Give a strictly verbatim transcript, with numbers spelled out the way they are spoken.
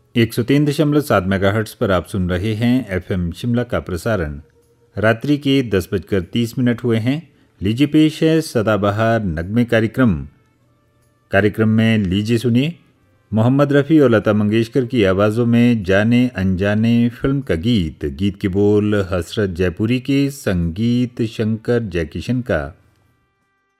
एक सौ तीन दशमलव सात मेगाहर्ट्ज़ पर आप सुन रहे हैं एफएम शिमला का प्रसारण। रात्रि के दस बजकर तीस मिनट हुए हैं। लीजिए पेश है सदाबहार नगमे कार्यक्रम। कार्यक्रम में लीजिए सुनिए मोहम्मद रफ़ी और लता मंगेशकर की आवाज़ों में जाने अनजाने फिल्म का गीत। गीत के बोल हसरत जयपुरी के, संगीत शंकर जयकिशन का।